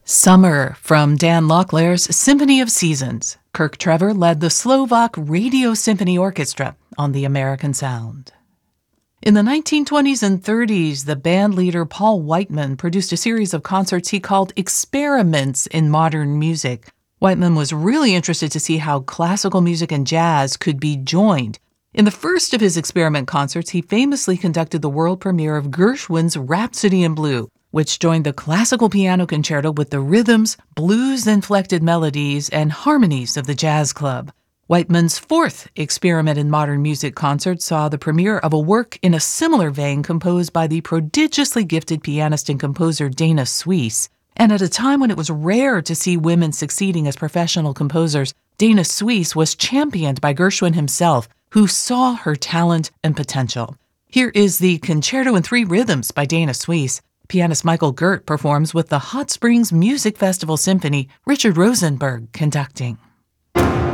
Summer from Dan Locklear's Symphony of Seasons. Kirk Trevor led the Slovak Radio Symphony Orchestra on the American Sound. In the 1920s and 30s, the band leader Paul Whiteman produced a series of concerts he called experiments in modern music. Whiteman was really interested to see how classical music and jazz could be joined. In the first of his experiment concerts, he famously conducted the world premiere of Gershwin's Rhapsody in Blue, which joined the classical piano concerto with the rhythms, blues-inflected melodies, and harmonies of the jazz club. Whiteman's fourth experiment in modern music concert saw the premiere of a work in a similar vein composed by the prodigiously gifted pianist and composer Dana Suisse. And at a time when it was rare to see women succeeding as professional composers, Dana Suisse was championed by Gershwin himself, who saw her talent and potential. Here is the Concerto in Three Rhythms by Dana Suisse. Pianist Michael Gert performs with the Hot Springs Music Festival Symphony, Richard Rosenberg conducting.